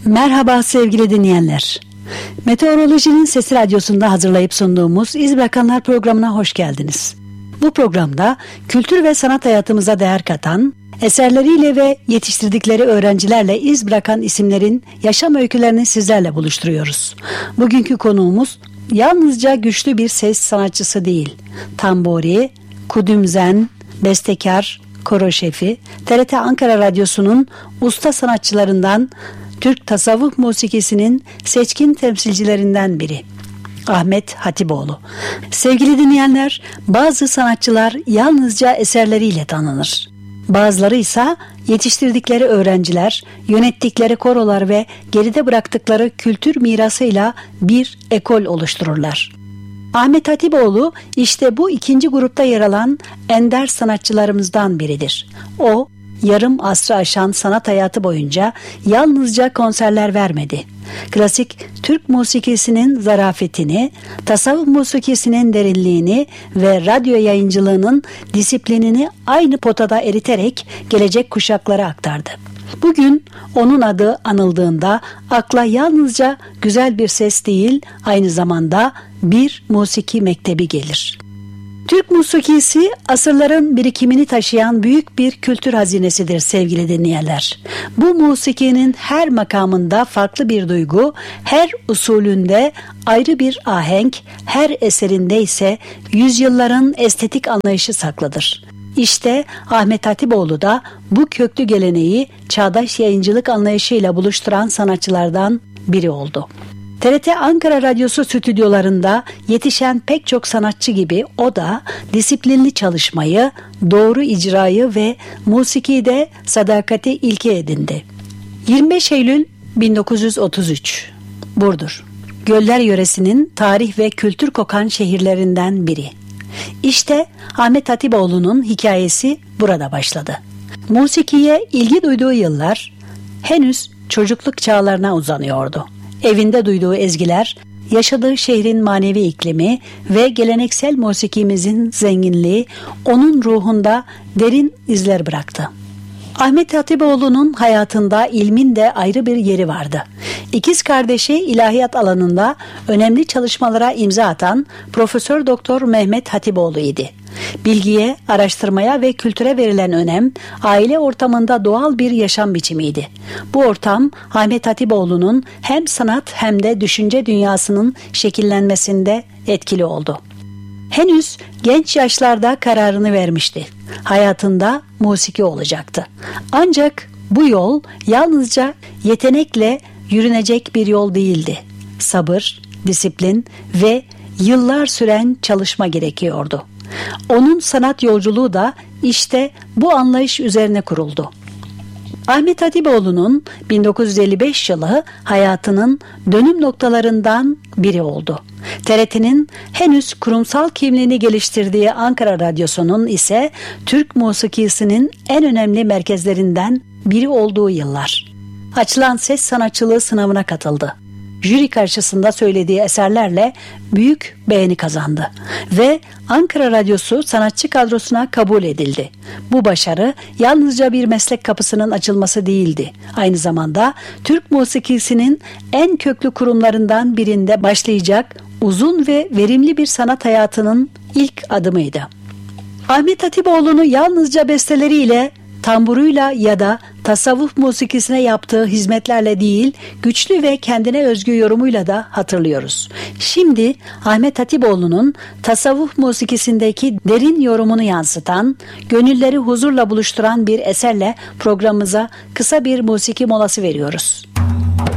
Merhaba sevgili dinleyenler. Meteorolojinin Sesi Radyosu'nda hazırlayıp sunduğumuz İz Bırakanlar programına hoş geldiniz. Bu programda kültür ve sanat hayatımıza değer katan, eserleriyle ve yetiştirdikleri öğrencilerle iz bırakan isimlerin yaşam öykülerini sizlerle buluşturuyoruz. Bugünkü konuğumuz yalnızca güçlü bir ses sanatçısı değil, tamburi, kudümzen, bestekar, koro şefi, TRT Ankara Radyosu'nun usta sanatçılarından, Türk tasavvuf musikisinin seçkin temsilcilerinden biri. Ahmet Hatipoğlu. Sevgili dinleyenler, bazı sanatçılar yalnızca eserleriyle tanınır. Bazıları ise yetiştirdikleri öğrenciler, yönettikleri korolar ve geride bıraktıkları kültür mirasıyla bir ekol oluştururlar. Ahmet Hatipoğlu işte bu ikinci grupta yer alan ender sanatçılarımızdan biridir. O, yarım asrı aşan sanat hayatı boyunca yalnızca konserler vermedi. Klasik Türk musikisinin zarafetini, tasavvuf musikisinin derinliğini ve radyo yayıncılığının disiplinini aynı potada eriterek gelecek kuşaklara aktardı. Bugün onun adı anıldığında akla yalnızca güzel bir ses değil, aynı zamanda bir musiki mektebi gelir. Türk musikisi asırların birikimini taşıyan büyük bir kültür hazinesidir sevgili dinleyenler. Bu musikinin her makamında farklı bir duygu, her usulünde ayrı bir ahenk, her eserinde ise yüzyılların estetik anlayışı saklıdır. İşte Ahmet Hatipoğlu da bu köklü geleneği çağdaş yayıncılık anlayışıyla buluşturan sanatçılardan biri oldu. TRT Ankara Radyosu stüdyolarında yetişen pek çok sanatçı gibi o da disiplinli çalışmayı, doğru icrayı ve musikide sadakati ilke edindi. 25 Eylül 1933 Burdur, Göller yöresinin tarih ve kültür kokan şehirlerinden biri. İşte Ahmet Hatipoğlu'nun hikayesi burada başladı. Musikiye ilgi duyduğu yıllar henüz çocukluk çağlarına uzanıyordu. Evinde duyduğu ezgiler, yaşadığı şehrin manevi iklimi ve geleneksel musikimizin zenginliği onun ruhunda derin izler bıraktı. Ahmet Hatipoğlu'nun hayatında ilmin de ayrı bir yeri vardı. İkiz kardeşi ilahiyat alanında önemli çalışmalara imza atan Profesör Doktor Mehmet Hatipoğlu idi. Bilgiye, araştırmaya ve kültüre verilen önem aile ortamında doğal bir yaşam biçimiydi. Bu ortam Ahmet Hatipoğlu'nun hem sanat hem de düşünce dünyasının şekillenmesinde etkili oldu. Henüz genç yaşlarda kararını vermişti. Hayatında musiki olacaktı. Ancak bu yol yalnızca yetenekle yürünecek bir yol değildi. Sabır, disiplin ve yıllar süren çalışma gerekiyordu. Onun sanat yolculuğu da işte bu anlayış üzerine kuruldu. Ahmet Hatipoğlu'nun 1955 yılı hayatının dönüm noktalarından biri oldu. TRT'nin henüz kurumsal kimliğini geliştirdiği Ankara Radyosu'nun ise Türk musikisinin en önemli merkezlerinden biri olduğu yıllar. Açılan ses sanatçılığı sınavına katıldı. Jüri karşısında söylediği eserlerle büyük beğeni kazandı ve Ankara Radyosu sanatçı kadrosuna kabul edildi. Bu başarı yalnızca bir meslek kapısının açılması değildi. Aynı zamanda Türk musikisinin en köklü kurumlarından birinde başlayacak uzun ve verimli bir sanat hayatının ilk adımıydı. Ahmet Hatipoğlu'nu yalnızca besteleriyle, tamburuyla ya da tasavvuf musikisine yaptığı hizmetlerle değil, güçlü ve kendine özgü yorumuyla da hatırlıyoruz. Şimdi Ahmet Hatipoğlu'nun tasavvuf musikisindeki derin yorumunu yansıtan, gönülleri huzurla buluşturan bir eserle programımıza kısa bir musiki molası veriyoruz.